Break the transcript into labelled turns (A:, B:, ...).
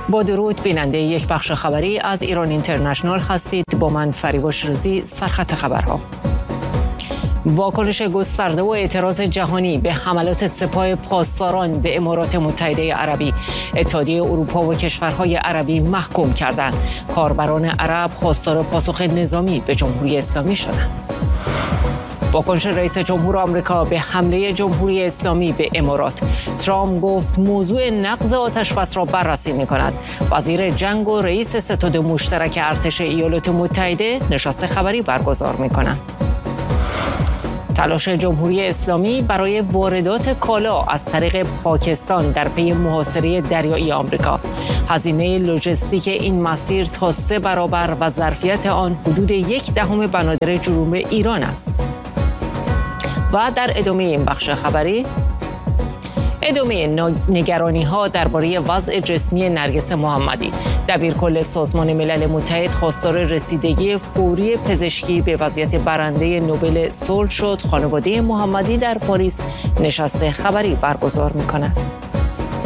A: با درود، بیننده یک بخش خبری از ایران اینترنشنال هستید. با من فریباش رزی. سرخط خبرها: واکنش گسترده و اعتراض جهانی به حملات سپاه پاسداران به امارات متحده عربی. اتحادیه اروپا و کشورهای عربی محکوم کردند کاربران عرب خواستار پاسخ نظامی به جمهوری اسلامی شدند. واکنش رئیس جمهور آمریکا به حمله جمهوری اسلامی به امارات. ترامپ گفت موضوع نقض آتشبس را بررسی می‌کند. وزیر جنگ و رئیس ستاد مشترک ارتش ایالات متحده نشست خبری برگزار می‌کنند. تلاش جمهوری اسلامی برای واردات کالا از طریق پاکستان در پی محاصره دریایی آمریکا. هزینه لوجستیک این مسیر تا 3 برابر و ظرفیت آن حدود 1/10 بنادر جنوب ایران است. و در ادامه این بخش خبری، ادامه نگرانی‌ها درباره وضع جسمی نرگس محمدی. دبیرکل سازمان ملل متحد خواستار رسیدگی فوری پزشکی به وضعیت برنده نوبل صلح شد. خانواده محمدی در پاریس نشست خبری برگزار می‌کند.